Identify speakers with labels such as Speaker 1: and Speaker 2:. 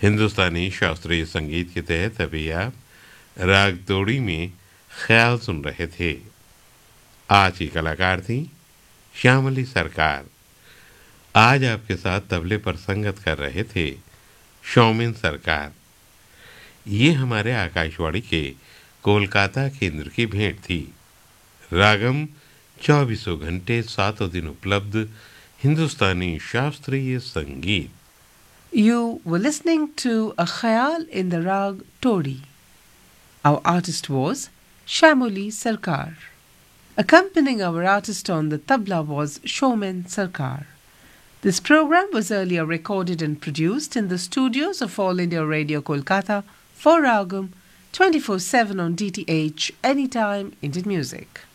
Speaker 1: हिंदुस्तानी शास्त्रीय संगीत के तहत अभी आप राग तोड़ी में ख्याल सुन रहे थे। आज की कलाकार थी श्यामली सरकार। आज आपके साथ तबले पर संगत कर रहे थे शौमिन सरकार। ये हमारे आकाशवाणी के कोलकाता केंद्र की भेंट थी। रागम 24 घंटे 7 दिन उपलब्ध हिंदुस्तानी शास्त्रीय संगीत।
Speaker 2: You were listening to a khayal in the rag Todi. Our artist was Shamuli Sarkar. Accompanying our artist on the tabla was Showman Sarkar. This program was earlier recorded and produced in the studios of All India Radio Kolkata for Ragam 24/7 on DTH Anytime Indian Music.